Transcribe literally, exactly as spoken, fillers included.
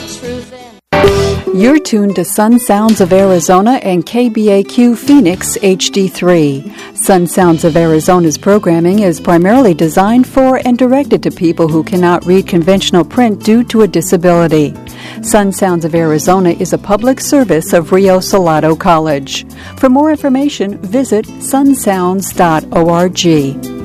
truth in. You're tuned to Sun Sounds of Arizona and K B A Q Phoenix H D three. Sun Sounds of Arizona's programming is primarily designed for and directed to people who cannot read conventional print due to a disability. Sun Sounds of Arizona is a public service of Rio Salado College. For more information, visit sun sounds dot org.